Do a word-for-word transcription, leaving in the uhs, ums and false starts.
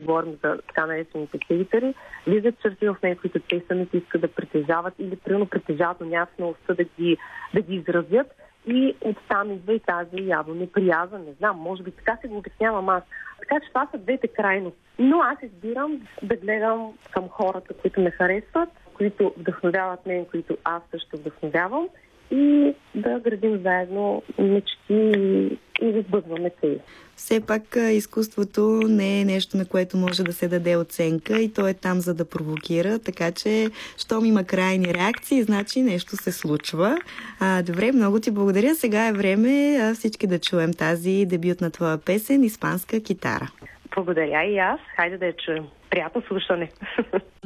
говорим за така наречените хейтери, влизат черти в нея, които те самите искат да притежават или примерно притежават, но нямат смелостта да ги, да ги изразят. И оттам идва и тази явно неприязан, не знам, може би така се го обяснявам аз. Така че това са двете крайности. Но аз избирам да гледам към хората, които ме харесват, които вдъхновяват мен, които аз също вдъхновявам, и да градим заедно мечти и да сбъдваме цели. Все пак изкуството не е нещо, на което може да се даде оценка, и то е там за да провокира, така че щом има крайни реакции, значи нещо се случва. А, добре, много ти благодаря. Сега е време всички да чуем тази дебютна твоя песен "Испанска китара". Благодаря и аз. Хайде да я чуем. Приятно слушане!